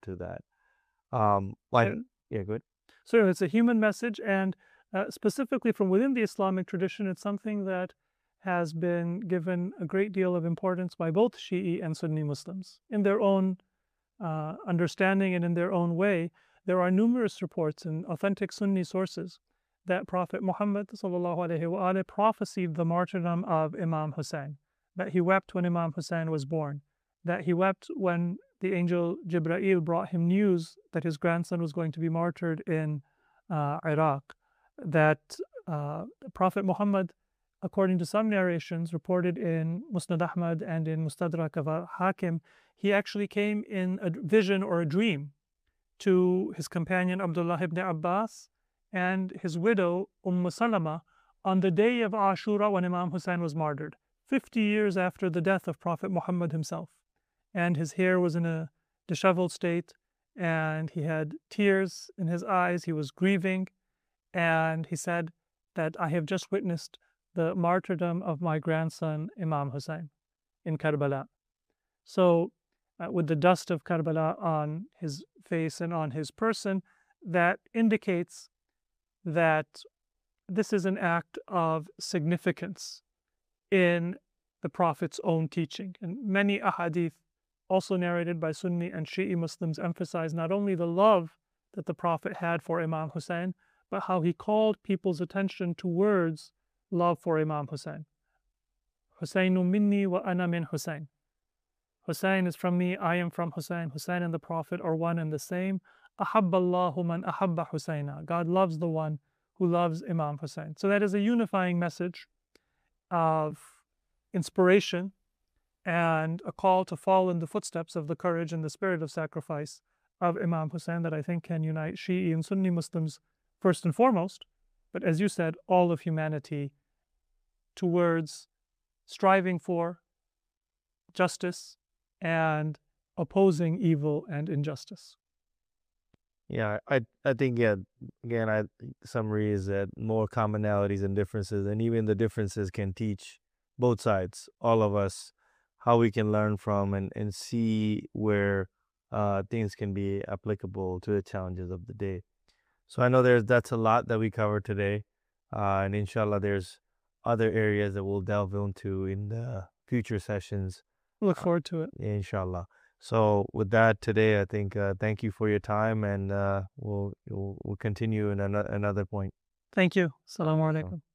to that. Uh, Yeah, good. So it's a human message, and specifically from within the Islamic tradition, it's something that has been given a great deal of importance by both Shi'i and Sunni Muslims in their own understanding and in their own way. There are numerous reports in authentic Sunni sources that Prophet Muhammad (sallallahu alaihi wasallam) prophesied the martyrdom of Imam Hussein, that he wept when Imam Hussein was born, that he wept when the angel Jibreel brought him news that his grandson was going to be martyred in Iraq, that Prophet Muhammad, according to some narrations reported in Musnad Ahmad and in Mustadrak of Hakim, he actually came in a vision or a dream to his companion Abdullah ibn Abbas and his widow Salama on the day of Ashura when Imam Hussein was martyred, 50 years after the death of Prophet Muhammad himself. And his hair was in a disheveled state, and he had tears in his eyes. He was grieving, and he said that I have just witnessed the martyrdom of my grandson Imam Hussein in Karbala. So, with the dust of Karbala on his face and on his person, that indicates that this is an act of significance in the Prophet's own teaching. And many ahadith, also narrated by Sunni and Shi'i Muslims, emphasize not only the love that the Prophet had for Imam Hussein, but how he called people's attention towards love for Imam Hussein. Husainu minni wa ana min Hussein. Hussein is from me, I am from Hussein. Hussein and the Prophet are one and the same. Ahabballahu man ahabba Husayna. God loves the one who loves Imam Hussein. So that is a unifying message of inspiration and a call to follow in the footsteps of the courage and the spirit of sacrifice of Imam Hussein that I think can unite Shi'i and Sunni Muslims first and foremost, but as you said, all of humanity towards striving for justice and opposing evil and injustice. Yeah, I think, yeah, again, summary is that more commonalities and differences, and even the differences can teach both sides, all of us, how we can learn from and see where things can be applicable to the challenges of the day. So I know that's a lot that we covered today, and inshallah, there's other areas that we'll delve into in the future sessions. Look forward to it. Inshallah. So with that today, I think thank you for your time, and we'll continue in another point. Thank you. Assalamu alaikum.